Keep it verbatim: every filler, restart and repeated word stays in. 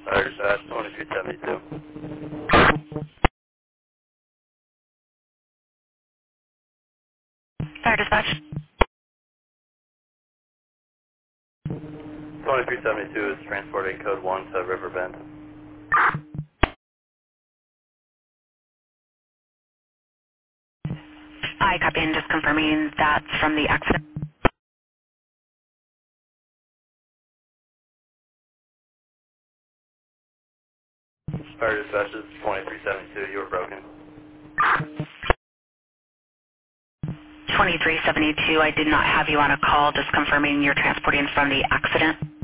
Fire dispatch, twenty-three seventy-two. Fire dispatch. twenty-three seventy-two is transporting code one to Riverbend. Hi, copy, and just confirming that's from the accident. Fire dispatch is twenty-three seventy-two, you were broken. twenty-three seventy-two, I did not have you on a call, just confirming you're transporting from the accident.